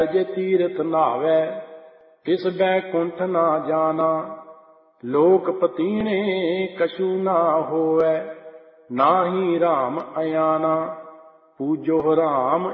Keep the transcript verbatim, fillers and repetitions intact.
ਜੇ ਤੀਰਥ ਨਾਵੈ ਤਿਸ ਬੈਕੁੰਠ ਨਾ ਜਾਣਾ। ਲੋਕ ਪਤੀਣੇ ਕਛੂ ਨਾ ਹੋਵੈ ਨਾਹੀ ਰਾਮ ਅਯਾਨਾ। ਪੂਜੋ ਰਾਮ